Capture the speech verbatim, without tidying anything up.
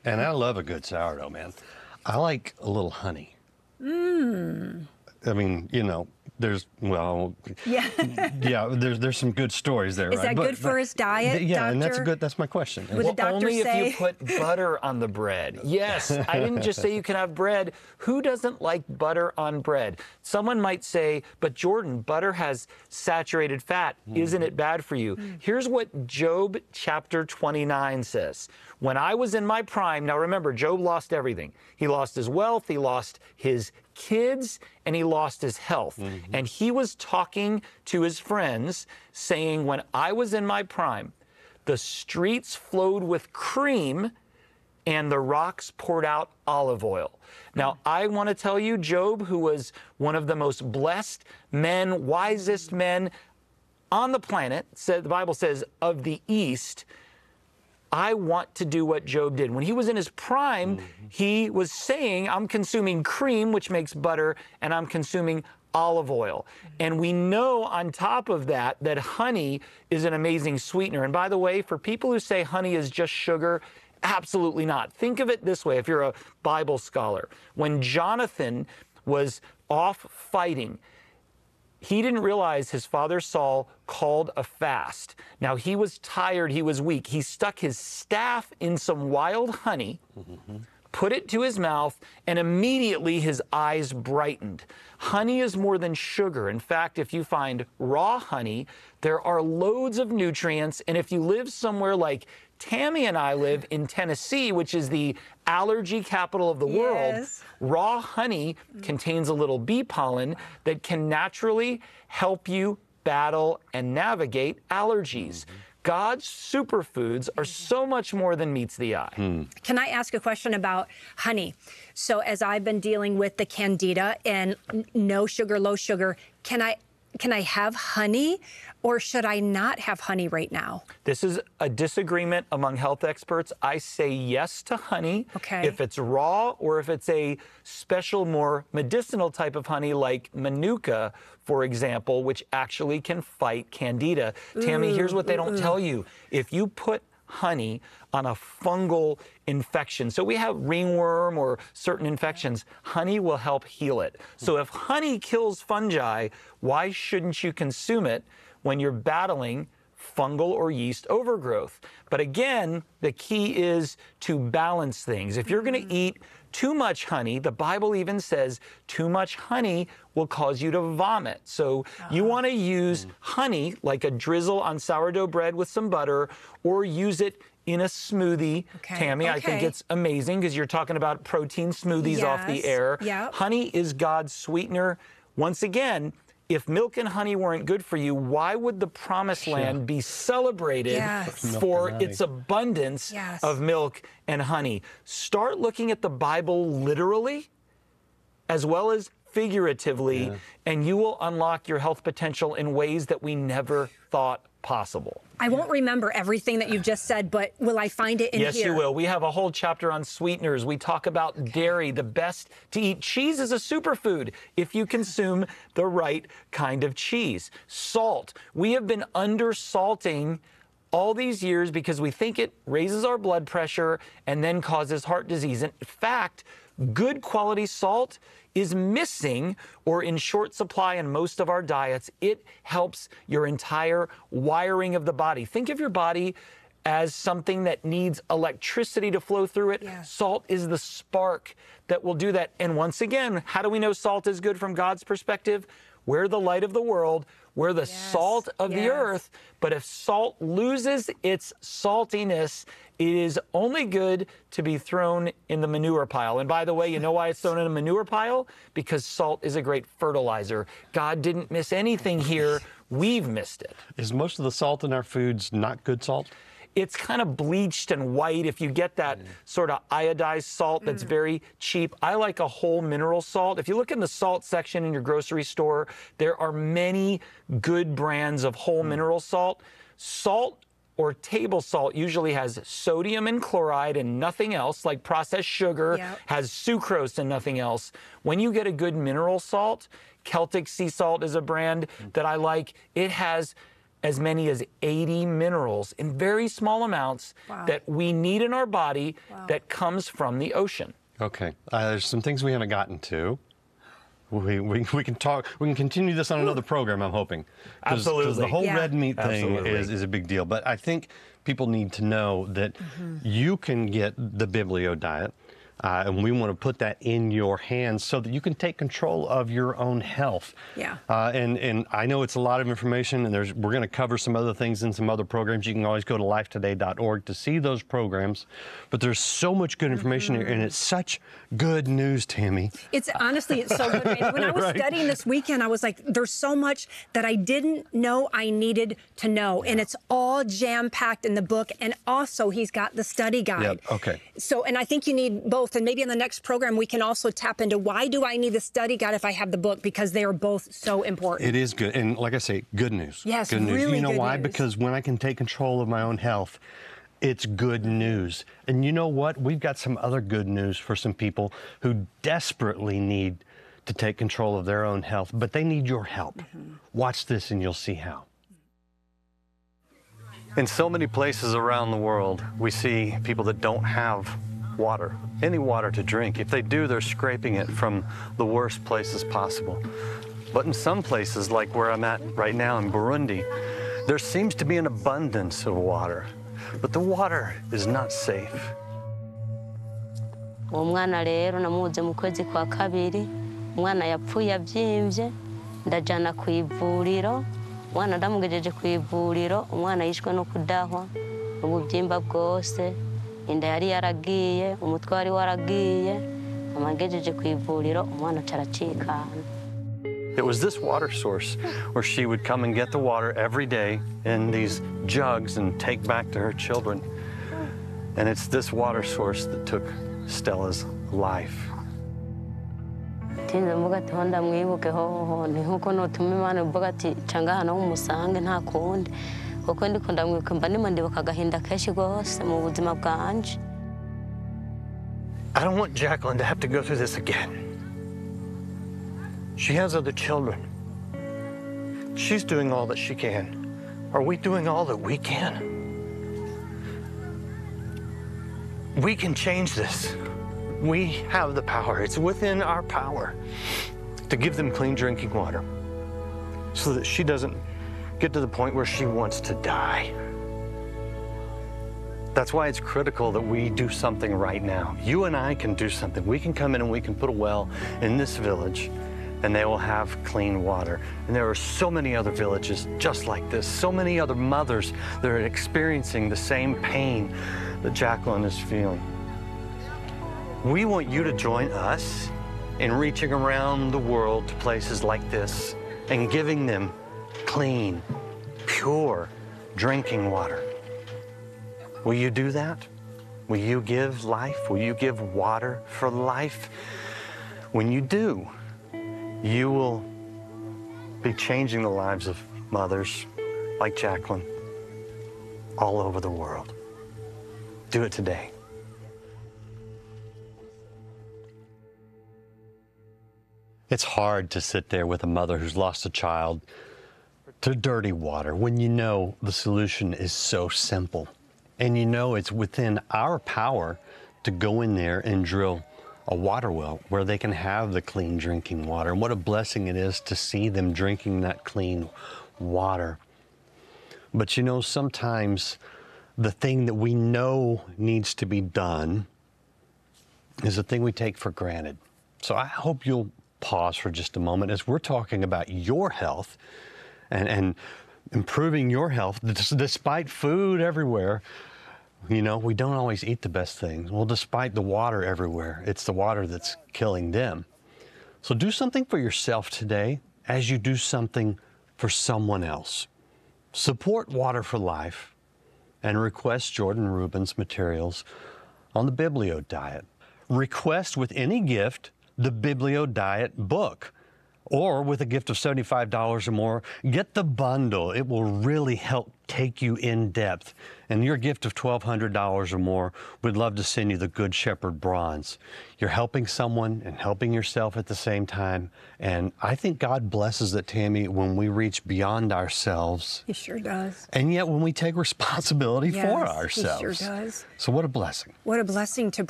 And I love a good sourdough, man. I like a little honey. Mmm. I mean, you know, there's, well, Yeah. yeah, there's there's some good stories there, Is right? that But- good for but- his diet, Yeah, and that's doctor? good. That's my question. Would the doctor Only say? if you put butter on the bread. Yes, I didn't just say you can have bread. Who doesn't like butter on bread? Someone might say, but Jordan, butter has saturated fat. Isn't it bad for you? Mm. Here's what Job chapter twenty-nine says. When I was in my prime, now remember, Job lost everything. He lost his wealth, he lost his kids, and he lost his health. Mm-hmm. And he was talking to his friends saying, when I was in my prime, the streets flowed with cream and the rocks poured out olive oil. Now, I want to tell you, Job, who was one of the most blessed men, wisest men on the planet, said, the Bible says, of the East, I want to do what Job did. When he was in his prime, mm-hmm. he was saying, I'm consuming cream, which makes butter, and I'm consuming olive oil. And we know on top of that, that honey is an amazing sweetener. And by the way, for people who say honey is just sugar, absolutely not. Think of it this way, if you're a Bible scholar. When Jonathan was off fighting, he didn't realize his father Saul called a fast. Now, he was tired, he was weak. He stuck his staff in some wild honey, mm-hmm. put it to his mouth, and immediately his eyes brightened. Honey is more than sugar. In fact, if you find raw honey, there are loads of nutrients. And if you live somewhere like Tammy and I live in Tennessee, which is the allergy capital of the yes. world, raw honey contains a little bee pollen that can naturally help you battle and navigate allergies. Mm-hmm. God's superfoods are so much more than meets the eye. Hmm. Can I ask a question about honey? So as I've been dealing with the candida and no sugar, low sugar, can I Can I have honey or should I not have honey right now? This is a disagreement among health experts. I say yes to honey okay. if it's raw or if it's a special, more medicinal type of honey like Manuka, for example, which actually can fight candida. Ooh, Tammy, here's what they don't ooh. tell you. If you put honey on a fungal infection. So we have ringworm or certain infections. Honey will help heal it. So if honey kills fungi, why shouldn't you consume it when you're battling fungal or yeast overgrowth? But again, the key is to balance things. If you're going to eat too much honey, the Bible even says too much honey will cause you to vomit. So you want to use honey like a drizzle on sourdough bread with some butter, or use it in a smoothie. Okay. Tammy, okay. I think it's amazing because you're talking about protein smoothies yes. off the air. Yep. Honey is God's sweetener. Once again, if milk and honey weren't good for you, why would the promised Sure. land be celebrated yes. for its abundance yes. of milk and honey? Start looking at the Bible literally as well as figuratively, yeah. and you will unlock your health potential in ways that we never thought possible. I won't remember everything that you've just said, but will I find it in yes, here? Yes, you will. We have a whole chapter on sweeteners. We talk about okay. dairy, the best to eat. Cheese is a superfood if you consume the right kind of cheese. Salt. We have been under-salting all these years because we think it raises our blood pressure and then causes heart disease. In fact, good quality salt is missing or in short supply in most of our diets. It helps your entire wiring of the body. Think of your body as something that needs electricity to flow through it. Yes. Salt is the spark that will do that. And once again, how do we know salt is good from God's perspective? We're the light of the world. We're the yes. salt of yes. the earth. But if salt loses its saltiness, it is only good to be thrown in the manure pile. And by the way, you know why it's thrown in a manure pile? Because salt is a great fertilizer. God didn't miss anything here. We've missed it. Is most of the salt in our foods not good salt? It's kind of bleached and white. If you get that mm. sort of iodized salt that's mm. very cheap. I like a whole mineral salt. If you look in the salt section in your grocery store, there are many good brands of whole mm. mineral salt. Salt or table salt usually has sodium and chloride and nothing else, like processed sugar yep. has sucrose and nothing else. When you get a good mineral salt, Celtic sea salt is a brand mm. that I like. It has as many as eighty minerals in very small amounts Wow. that we need in our body Wow. that comes from the ocean. Okay, uh, there's some things we haven't gotten to. We, we, we can talk, we can continue this on another program, I'm hoping. Cause, 'cause Absolutely. the whole Yeah. red meat thing Absolutely. is, is a big deal. But I think people need to know that you can get the Biblio diet, uh, and we want to put that in your hands so that you can take control of your own health. Yeah. Uh, and, and I know it's a lot of information, and there's, we're going to cover some other things in some other programs. You can always go to life today dot org to see those programs. But there's so much good information here, and it's such good news, Tammy. It's honestly, it's so good. And when I was Right. studying this weekend, I was like, there's so much that I didn't know I needed to know. And it's all jam packed in the book. And also, he's got the study guide. Yep, okay. So, and I think you need both. And maybe in the next program, we can also tap into why do I need the study guide if I have the book? Because they are both so important. It is good. And like I say, good news. Yes, good news. really You know good why? news. Because when I can take control of my own health, it's good news. And you know what? We've got some other good news for some people who desperately need to take control of their own health, but they need your help. Mm-hmm. Watch this and you'll see how. In so many places around the world, we see people that don't have water, any water to drink. If they do, they're scraping it from the worst places possible. But in some places, like where I'm at right now in Burundi, there seems to be an abundance of water, but the water is not safe. uwo mwana rero namuze mu kwezi kwa kabiri umwana yapfuye abyimvye ndajana ku ivuriro umwana ndamugejeje ku ivuriro umwana yishwe no kudahwa ububyimba bwose inda yari yaragiye umutwe wari waragiye amagejeje ku ivuriro umwana caracikana. It was this water source where she would come and get the water every day in these jugs and take back to her children. And it's this water source that took Stella's life. tinze mvuga ati ho ndamwibuke hoho ni nkuko notuma Imana mvuga ati canga hano umusange nta kundi kuko ndiko ndamwibuka mba ndimo ndibuka agahinda kenshi gose mu buzima bwanje. I don't want Jacqueline to have to go through this again. She has other children. She's doing all that she can. Are we doing all that we can? We can change this. We have the power. It's within our power to give them clean drinking water so that she doesn't get to the point where she wants to die. That's why it's critical that we do something right now. You and I can do something. We can come in and we can put a well in this village and they will have clean water. And there are so many other villages just like this, so many other mothers that are experiencing the same pain that Jacqueline is feeling. We want you to join us in reaching around the world to places like this and giving them clean, pure drinking water. Will you do that? Will you give life? Will you give water for life? When you do, you will be changing the lives of mothers like Jacqueline all over the world. Do it today. It's hard to sit there with a mother who's lost a child to dirty water when you know the solution is so simple. And you know it's within our power to go in there and drill a water well where they can have the clean drinking water. And what a blessing it is to see them drinking that clean water. But you know, sometimes the thing that we know needs to be done is a thing we take for granted. So I hope you'll pause for just a moment as we're talking about your health and, and improving your health despite food everywhere. You know, we don't always eat the best things. Well, despite the water everywhere, it's the water that's killing them. So do something for yourself today as you do something for someone else. Support Water for Life and request Jordan Rubin's materials on the Biblio Diet. Request with any gift the Biblio Diet book Or with a gift of seventy-five dollars or more, get the bundle. It will really help take you in depth. And your gift of twelve hundred dollars or more, we'd love to send you the Good Shepherd Bronze. You're helping someone and helping yourself at the same time. And I think God blesses it, Tammy, when we reach beyond ourselves. He sure does. And yet when we take responsibility Yes, for he ourselves. sure does. So what a blessing. What a blessing to